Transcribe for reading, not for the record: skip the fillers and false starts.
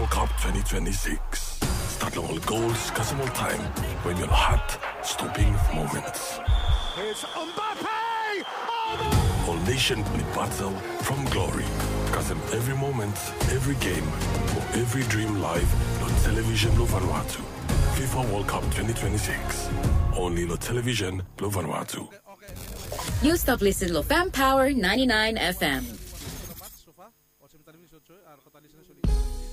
World Cup 2026. Start all goals, all time, when your heart stopping moments. It's Mbappe! All nation play battle from glory. Custom every moment, every game, or every dream live on television Vanuatu. FIFA World Cup 2026. Only on television Vanuatu. You stop listening to Fam Power 99 FM.